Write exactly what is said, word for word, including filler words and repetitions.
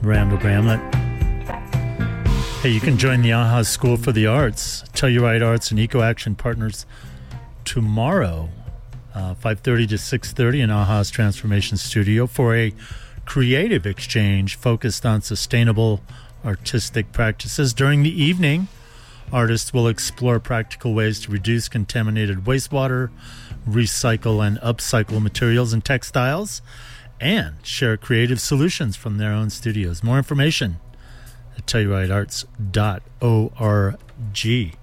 Randall Bramlett. Hey, you can join the AHA School for the Arts, Telluride Arts and Eco Action Partners tomorrow, uh, five thirty to six thirty in AHA's Transformation Studio for a creative exchange focused on sustainable artistic practices. During the evening, artists will explore practical ways to reduce contaminated wastewater, recycle and upcycle materials and textiles, and share creative solutions from their own studios. More information at telluride arts dot org.